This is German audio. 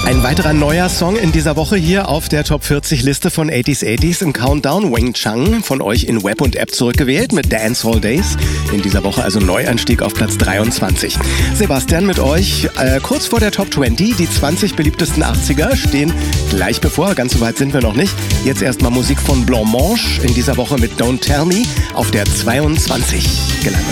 Ein weiterer neuer Song in dieser Woche hier auf der Top 40 Liste von 80s im Countdown. Wang Chung, von euch in Web und App zurückgewählt mit Dancehall Days. In dieser Woche also Neuanstieg auf Platz 23. Sebastian mit euch kurz vor der Top 20. Die 20 beliebtesten 80er stehen gleich bevor. Ganz so weit sind wir noch nicht. Jetzt erstmal Musik von Blanc Mange. In dieser Woche mit Don't Tell Me auf der 22 gelandet.